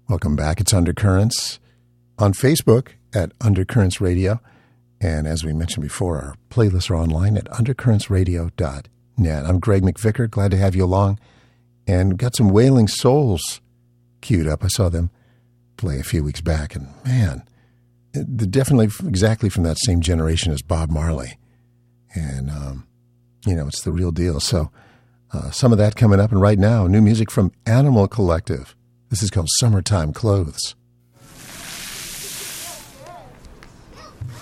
Welcome back. It's Undercurrents on Facebook at Undercurrents Radio. And as we mentioned before, our playlists are online at undercurrentsradio.net. I'm Greg McVicker. Glad to have you along. And got some Wailing Souls queued up. I saw them play a few weeks back. And man, they're definitely exactly from that same generation as Bob Marley. And, it's the real deal. So some of that coming up. And right now, new music from Animal Collective. This is called Summertime Clothes.